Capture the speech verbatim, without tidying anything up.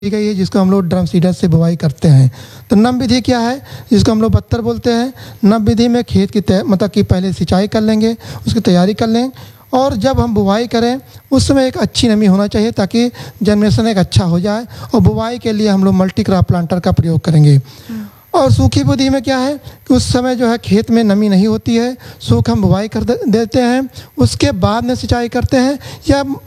गई है जिसको हम लोग ड्रम सीडर से बुवाई करते हैं। तो नम विधि क्या है, जिसको हम लोग बत्तर बोलते हैं। नम विधि में खेत की तय मतलब कि पहले सिंचाई कर लेंगे, उसकी तैयारी कर लें, और जब हम बुवाई करें उस समय एक अच्छी नमी होना चाहिए ताकि जनरेशन एक अच्छा हो जाए। और बुवाई के लिए हम लोग मल्टी क्रॉप प्लांटर का प्रयोग करेंगे। और सूखी विधि में क्या है कि उस समय जो है खेत में नमी नहीं होती है, सूख हम बुवाई कर दे, देते हैं, उसके बाद में सिंचाई करते हैं, या